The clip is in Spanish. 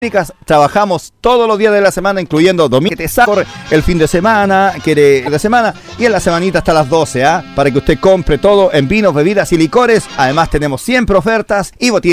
Trabajamos todos los días de la semana, incluyendo domingo, que te saca el fin de semana, y en la semanita hasta las 12, para que usted compre todo en vinos, bebidas y licores. Además tenemos siempre ofertas y botellas